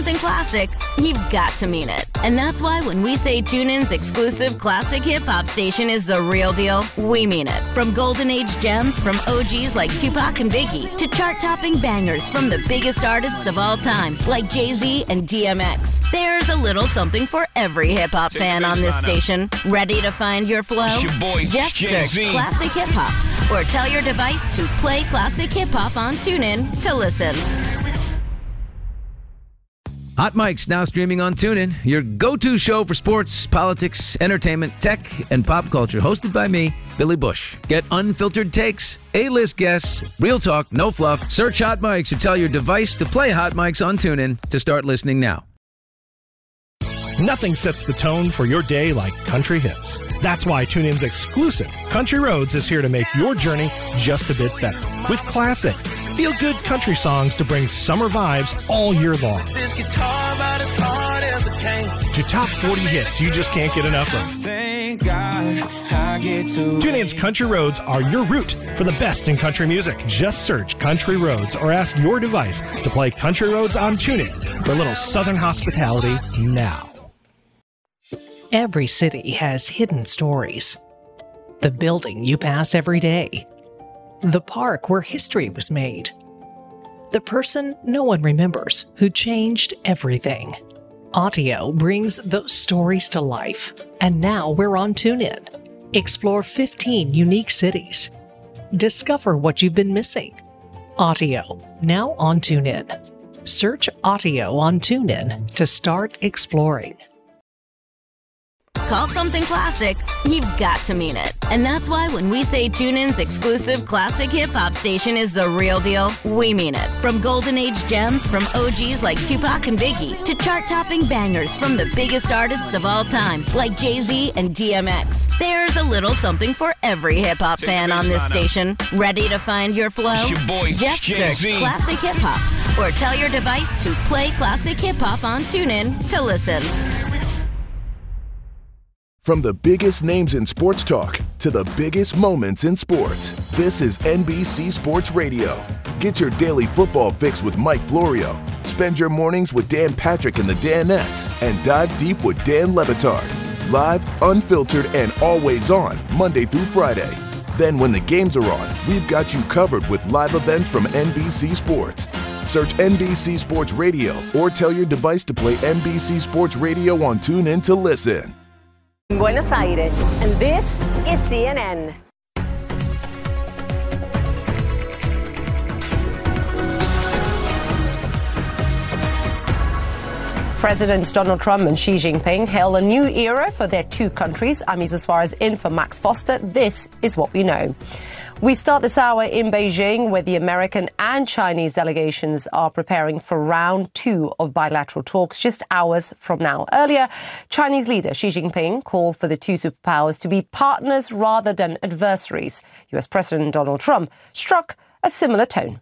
Something classic, you've got to mean it. And that's why when we say TuneIn's exclusive classic hip-hop station is the real deal, we mean it. From golden age gems from OGs like Tupac and Biggie to chart-topping bangers from the biggest artists of all time like Jay-Z and DMX. There's a little something for every hip-hop fan on this station. Ready to find your flow? Just search Classic Hip Hop or tell your device to play Classic Hip Hop on TuneIn to listen. Hot Mic's now streaming on TuneIn, your go-to show for sports, politics, entertainment, tech, and pop culture. Hosted by me, Billy Bush. Get unfiltered takes, A-list guests, real talk, no fluff. Search Hot Mic's or tell your device to play Hot Mic's on TuneIn to start listening now. Nothing sets the tone for your day like country hits. That's why TuneIn's exclusive Country Roads is here to make your journey just a bit better. With classic, feel-good country songs to bring summer vibes all year long. This guitar about as hard as it can. To top 40 hits you just can't get enough of. Thank God I get to. TuneIn's Country Roads are your route for the best in country music. Just search Country Roads or ask your device to play Country Roads on TuneIn for a little southern hospitality now. Every city has hidden stories. The building you pass every day. The park where history was made. The person no one remembers who changed everything. Audio brings those stories to life. And now we're on TuneIn. Explore 15 unique cities. Discover what you've been missing. Audio, now on TuneIn. Search Audio on TuneIn to start exploring. Call something classic, you've got to mean it. And that's why when we say TuneIn's exclusive classic hip-hop station is the real deal, we mean it. From golden age gems from OGs like Tupac and Biggie to chart-topping bangers from the biggest artists of all time like Jay-Z and DMX. There's a little something for every hip-hop fan on this station. Ready to find your flow? Just search Classic Hip Hop or tell your device to play Classic Hip Hop on TuneIn to listen. From the biggest names in sports talk to the biggest moments in sports, this is NBC Sports Radio. Get your daily football fix with Mike Florio. Spend your mornings with Dan Patrick and the Danettes and dive deep with Dan Le Batard. Live, unfiltered, and always on Monday through Friday. Then when the games are on, we've got you covered with live events from NBC Sports. Search NBC Sports Radio or tell your device to play NBC Sports Radio on TuneIn to listen. Buenos Aires, and this is CNN. Presidents Donald Trump and Xi Jinping hail a new era for their two countries. I'm Isa Suarez in for Max Foster. This is what we know. We start this hour in Beijing, where the American and Chinese delegations are preparing for round 2 of bilateral talks just hours from now. Earlier, Chinese leader Xi Jinping called for the two superpowers to be partners rather than adversaries. US President Donald Trump struck a similar tone.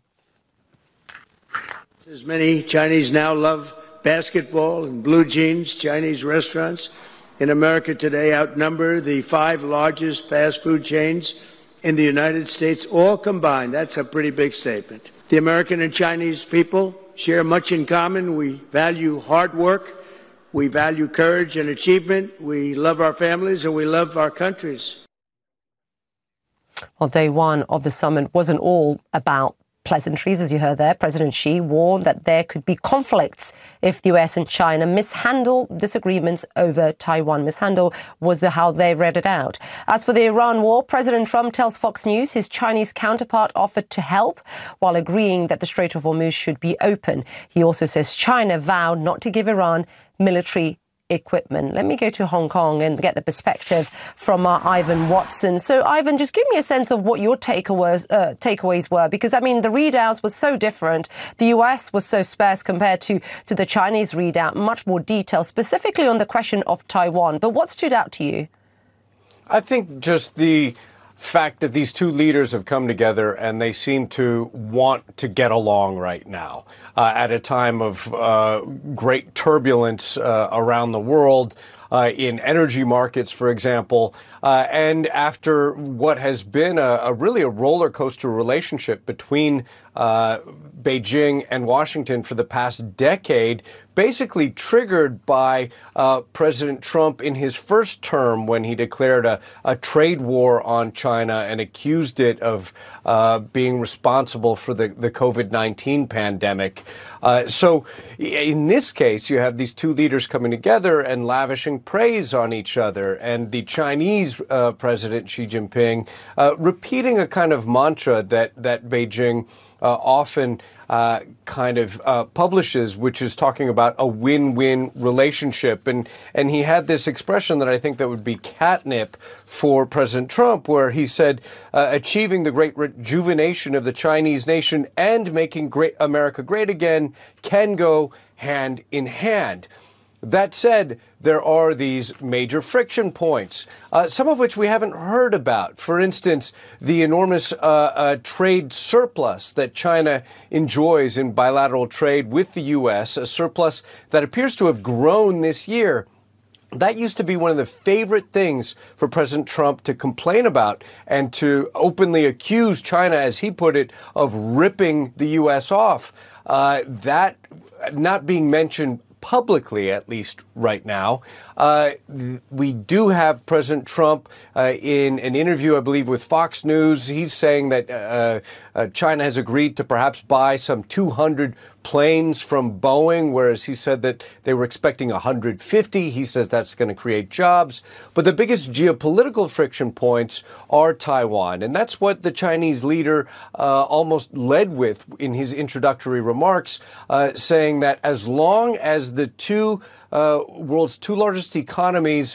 As many Chinese now love basketball and blue jeans, Chinese restaurants in America today outnumber the 5 largest fast food chains in the United States, all combined. That's a pretty big statement. The American and Chinese people share much in common. We value hard work. We value courage and achievement. We love our families and we love our countries. Well, day one of the summit wasn't all about pleasantries, as you heard there. President Xi warned that there could be conflicts if the US and China mishandle disagreements over Taiwan. Mishandle was how they read it out. As for the Iran war, President Trump tells Fox News his Chinese counterpart offered to help while agreeing that the Strait of Hormuz should be open. He also says China vowed not to give Iran military equipment. Let me go to Hong Kong and get the perspective from Ivan Watson. So, Ivan, just give me a sense of what your takeaways were, because, I mean, the readouts were so different. The US was so sparse compared to the Chinese readout, much more detail, specifically on the question of Taiwan. But what stood out to you? I think just the fact that these two leaders have come together and they seem to want to get along right now at a time of great turbulence around the world in energy markets, for example, and after what has been really a roller coaster relationship between Beijing and Washington for the past decade, basically triggered by President Trump in his first term when he declared a trade war on China and accused it of being responsible for the COVID-19 pandemic. So in this case, you have these two leaders coming together and lavishing praise on each other, and the Chinese President Xi Jinping repeating a kind of mantra that Beijing often publishes, which is talking about a win-win relationship. And he had this expression that I think that would be catnip for President Trump, where he said, achieving the great rejuvenation of the Chinese nation and making America great again can go hand in hand. That said, there are these major friction points, some of which we haven't heard about. For instance, the enormous trade surplus that China enjoys in bilateral trade with the U.S., a surplus that appears to have grown this year. That used to be one of the favorite things for President Trump to complain about and to openly accuse China, as he put it, of ripping the U.S. off. That not being mentioned publicly, at least right now. We do have President Trump in an interview, I believe, with Fox News. He's saying that China has agreed to perhaps buy some 200 planes from Boeing, whereas he said that they were expecting 150. He says that's going to create jobs. But the biggest geopolitical friction points are Taiwan. And that's what the Chinese leader almost led with in his introductory remarks, saying that as long as the world's two largest economies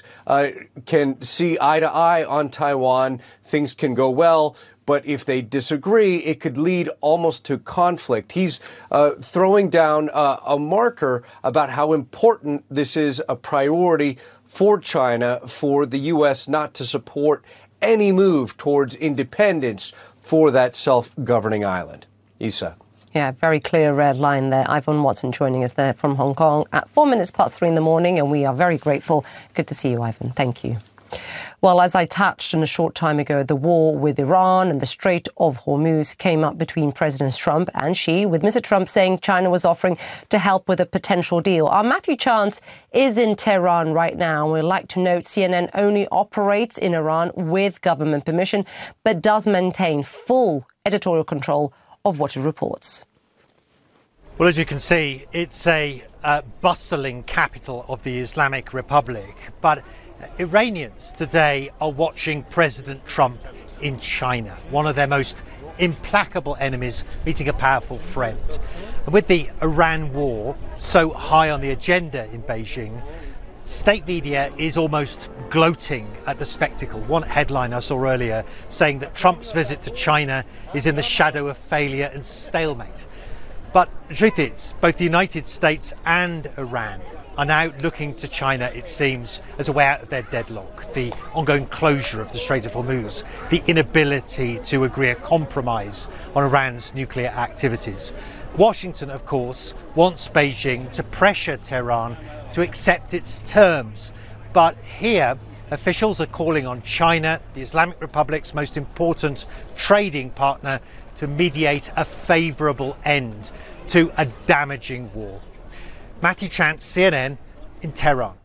can see eye to eye on Taiwan, things can go well. But if they disagree, it could lead almost to conflict. He's throwing down a marker about how important this is a priority for China, for the U.S. not to support any move towards independence for that self-governing island. Isa. Yeah, very clear red line there. Ivan Watson joining us there from Hong Kong at 3:04 in the morning, and we are very grateful. Good to see you, Ivan. Thank you. Well, as I touched on a short time ago, the war with Iran and the Strait of Hormuz came up between Presidents Trump and Xi, with Mr. Trump saying China was offering to help with a potential deal. Our Matthew Chance is in Tehran right now. We'd like to note CNN only operates in Iran with government permission, but does maintain full editorial control of what it reports. Well, as you can see, it's a bustling capital of the Islamic Republic, but Iranians today are watching President Trump in China, one of their most implacable enemies meeting a powerful friend. And with the Iran war so high on the agenda in Beijing, state media is almost gloating at the spectacle. One headline I saw earlier saying that Trump's visit to China is in the shadow of failure and stalemate. But the truth is, both the United States and Iran are now looking to China, it seems, as a way out of their deadlock. The ongoing closure of the Strait of Hormuz, the inability to agree a compromise on Iran's nuclear activities. Washington, of course, wants Beijing to pressure Tehran to accept its terms. But here, officials are calling on China, the Islamic Republic's most important trading partner, to mediate a favourable end to a damaging war. Matthew Chance, CNN, in Tehran.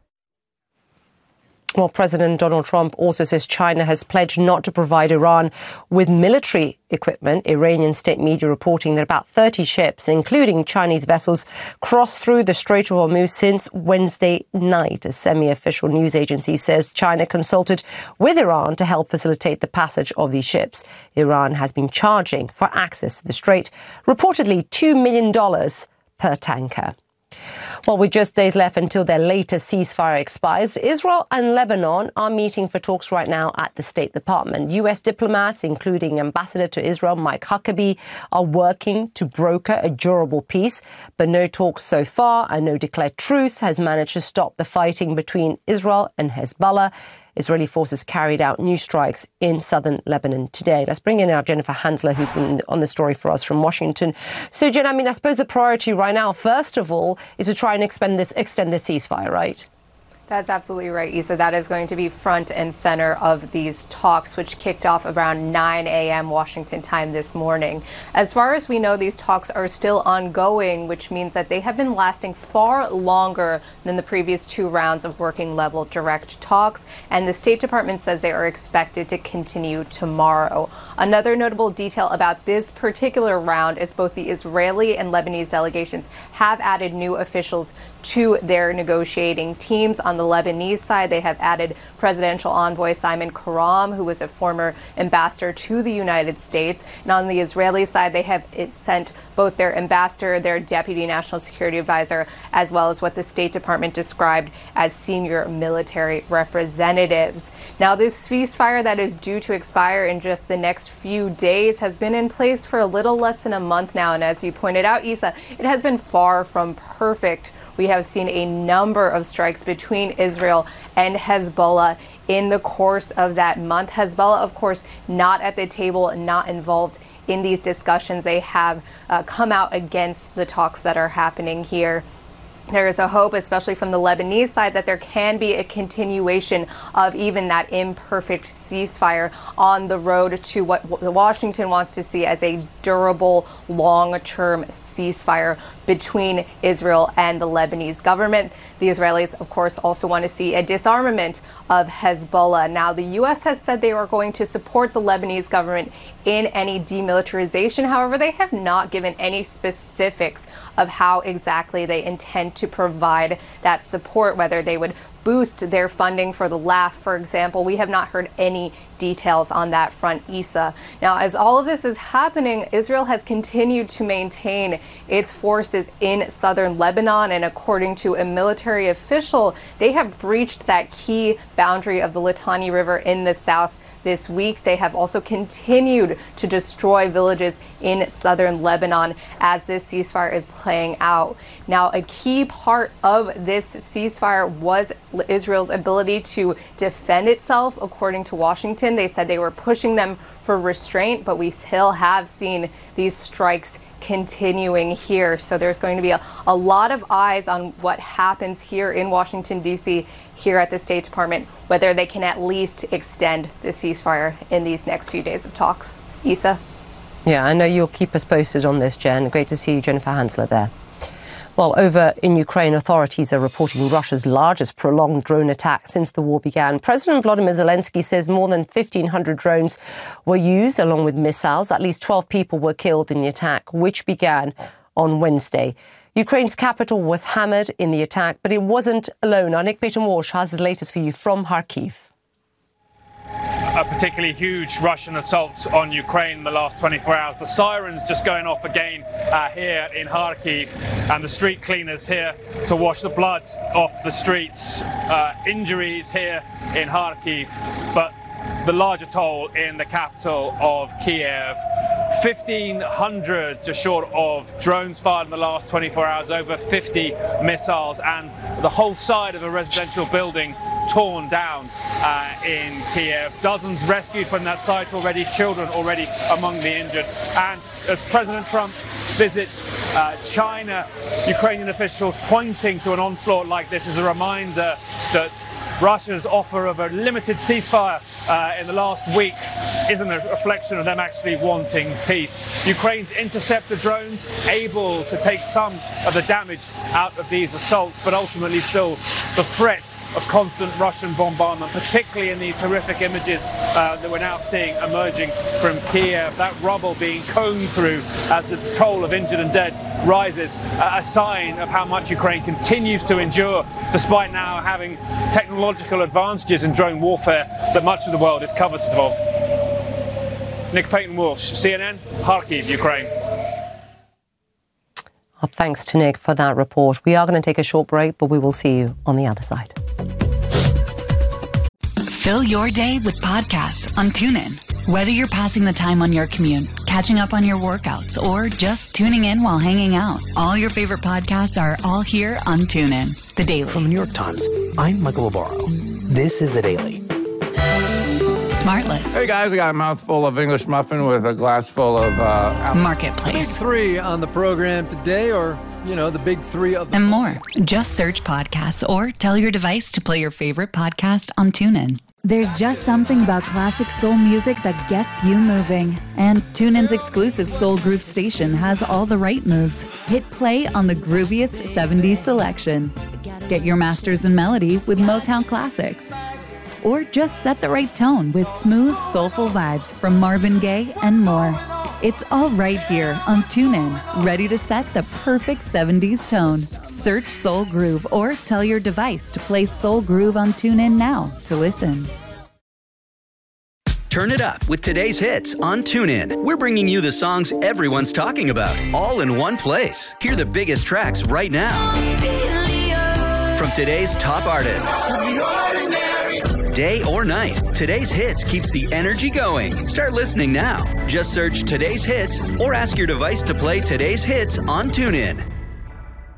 Well, President Donald Trump also says China has pledged not to provide Iran with military equipment. Iranian state media reporting that about 30 ships, including Chinese vessels, crossed through the Strait of Hormuz since Wednesday night. A semi-official news agency says China consulted with Iran to help facilitate the passage of these ships. Iran has been charging for access to the strait, reportedly $2 million per tanker. Well, with just days left until their latest ceasefire expires, Israel and Lebanon are meeting for talks right now at the State Department. U.S. diplomats, including Ambassador to Israel Mike Huckabee, are working to broker a durable peace, but no talks so far and no declared truce has managed to stop the fighting between Israel and Hezbollah. Israeli forces carried out new strikes in southern Lebanon today. Let's bring in our Jennifer Hansler, who's been on the story for us from Washington. So, Jen, I suppose the priority right now, first of all, is to try and extend this ceasefire, right? That's absolutely right, Issa. That is going to be front and center of these talks, which kicked off around 9 a.m. Washington time this morning. As far as we know, these talks are still ongoing, which means that they have been lasting far longer than the previous 2 rounds of working level direct talks. And the State Department says they are expected to continue tomorrow. Another notable detail about this particular round is both the Israeli and Lebanese delegations have added new officials to their negotiating teams. On the Lebanese side, they have added presidential envoy Simon Karam, who was a former ambassador to the United States. And on the Israeli side, they have sent both their ambassador, their deputy national security advisor, as well as what the State Department described as senior military representatives. Now, this ceasefire that is due to expire in just the next few days has been in place for a little less than a month now. And as you pointed out, Issa, it has been far from perfect. We have seen a number of strikes between Israel and Hezbollah in the course of that month. Hezbollah, of course, not at the table, not involved in these discussions. They have come out against the talks that are happening here. There is a hope, especially from the Lebanese side, that there can be a continuation of even that imperfect ceasefire on the road to what Washington wants to see as a durable, long-term ceasefire between Israel and the Lebanese government. The Israelis, of course, also want to see a disarmament of Hezbollah. Now, the U.S. has said they are going to support the Lebanese government in any demilitarization. However, they have not given any specifics of how exactly they intend to provide that support, whether they would boost their funding for the LAF, for example. We have not heard any details on that front, Issa. Now, as all of this is happening, Israel has continued to maintain its forces in southern Lebanon, and according to a military official, they have breached that key boundary of the Litani River in the south this week. They have also continued to destroy villages in southern Lebanon as this ceasefire is playing out. Now, a key part of this ceasefire was Israel's ability to defend itself. According to Washington, they said they were pushing them for restraint, but we still have seen these strikes continuing here. So there's going to be a lot of eyes on what happens here in Washington, D.C., here at the State Department, whether they can at least extend the ceasefire in these next few days of talks. Issa? Yeah, I know you'll keep us posted on this, Jen. Great to see you, Jennifer Hansler, there. Well, over in Ukraine, authorities are reporting Russia's largest prolonged drone attack since the war began. President Volodymyr Zelensky says more than 1,500 drones were used, along with missiles. At least 12 people were killed in the attack, which began on Wednesday. Ukraine's capital was hammered in the attack, but it wasn't alone. Our Nick Payton-Walsh has the latest for you from Kharkiv. A particularly huge Russian assault on Ukraine in the last 24 hours. The sirens just going off again here in Kharkiv, and the street cleaners here to wash the blood off the streets. Injuries here in Kharkiv, but the larger toll in the capital of Kiev. 1,500 just short of drones fired in the last 24 hours, over 50 missiles, and the whole side of a residential building torn down in Kiev. Dozens rescued from that site already, children already among the injured. And as President Trump visits China, Ukrainian officials pointing to an onslaught like this as a reminder that Russia's offer of a limited ceasefire in the last week isn't a reflection of them actually wanting peace. Ukraine's interceptor drones able to take some of the damage out of these assaults, but ultimately still the threat of constant Russian bombardment, particularly in these horrific images that we're now seeing emerging from Kiev. That rubble being combed through as the toll of injured and dead rises, a sign of how much Ukraine continues to endure, despite now having technological advantages in drone warfare that much of the world is covetous of. Nick Payton-Walsh, CNN, Kharkiv, Ukraine. Thanks to Nick for that report. We are going to take a short break, but we will see you on the other side. Fill your day with podcasts on TuneIn. Whether you're passing the time on your commute, catching up on your workouts, or just tuning in while hanging out, all your favorite podcasts are all here on TuneIn. The Daily. From the New York Times, I'm Michael Lobaro. This is The Daily. Smartless. Hey guys, I got a mouthful of English muffin with a glass full of... Marketplace. Big three on the program today, or the big three of and more. Just search podcasts or tell your device to play your favorite podcast on TuneIn. There's just something about classic soul music that gets you moving. And TuneIn's exclusive Soul Groove station has all the right moves. Hit play on the grooviest 70s selection. Get your masters in melody with Motown classics. Or just set the right tone with smooth, soulful vibes from Marvin Gaye and more. It's all right here on TuneIn, ready to set the perfect 70s tone. Search Soul Groove or tell your device to play Soul Groove on TuneIn now to listen. Turn it up with today's hits on TuneIn. We're bringing you the songs everyone's talking about, all in one place. Hear the biggest tracks right now from today's top artists. Day or night, today's hits keeps the energy going. Start listening now. Just search today's hits or ask your device to play today's hits on TuneIn.